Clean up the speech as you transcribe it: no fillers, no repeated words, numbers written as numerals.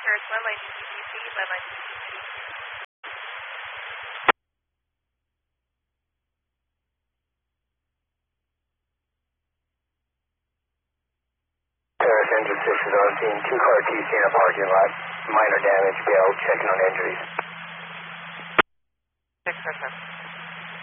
Paris, landline DTC, landline DTC. Paris engine 6 is on scene. 2-car TC in a parking lot. Minor damage, Gale, checking on injuries. 6 for 7.